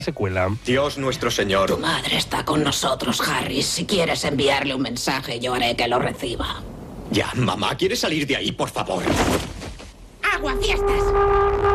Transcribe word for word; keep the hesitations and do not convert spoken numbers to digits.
secuela. Dios nuestro Señor. Tu madre está con nosotros, Harris. Si quieres enviarle un mensaje, yo haré que lo reciba. Ya, mamá, ¿quieres salir de ahí, por favor? ¡Aguafiestas!